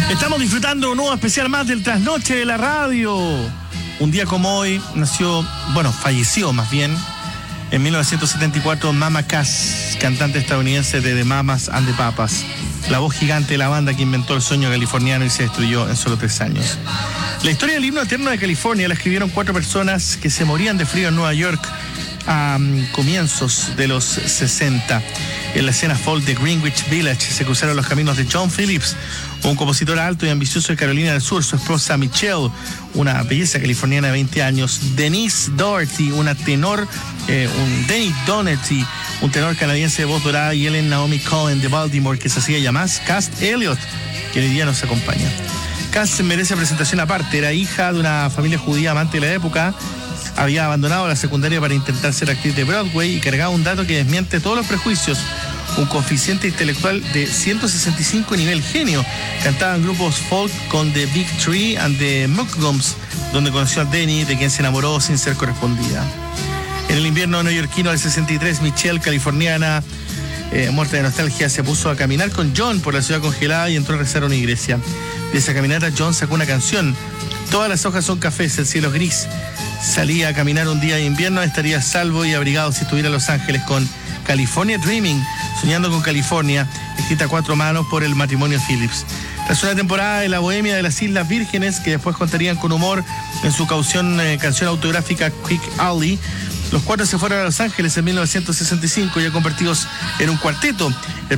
Estamos disfrutando un nuevo especial más del Trasnoche de la Radio. Un día como hoy falleció más bien, en 1974, Mama Cass, cantante estadounidense de The Mamas and the Papas, la voz gigante de la banda que inventó el sueño californiano y se destruyó en solo 3 años. La historia del himno eterno de California la escribieron 4 personas que se morían de frío en Nueva York a comienzos de los 60. En la escena folk de Greenwich Village se cruzaron los caminos de John Phillips, un compositor alto y ambicioso de Carolina del Sur, su esposa Michelle, una belleza californiana de 20 años, Denise Doherty, Denny Doherty, un tenor canadiense de voz dorada, y Ellen Naomi Cohen de Baltimore, que se hacía llamar Cass Elliot, que hoy día nos acompaña. Cass merece presentación aparte, era hija de una familia judía amante de la época, había abandonado la secundaria para intentar ser actriz de Broadway y cargaba un dato que desmiente todos los prejuicios: un coeficiente intelectual de 165 nivel genio. Cantaba en grupos folk con The Big Tree and the Muggums, donde conoció a Denny, de quien se enamoró sin ser correspondida. En el invierno neoyorquino del 63, Michelle, californiana, muerta de nostalgia, se puso a caminar con John por la ciudad congelada y entró a rezar a una iglesia. De esa caminata, John sacó una canción: todas las hojas son cafés, el cielo es gris. Salía a caminar un día de invierno, estaría salvo y abrigado si estuviera en Los Ángeles, con California Dreaming, soñando con California, escrita a 4 manos por el matrimonio Phillips. Tras una temporada de la bohemia de las Islas Vírgenes, que después contarían con humor en su canción autográfica Quick Alley, los 4 se fueron a Los Ángeles en 1965, ya convertidos en un cuarteto.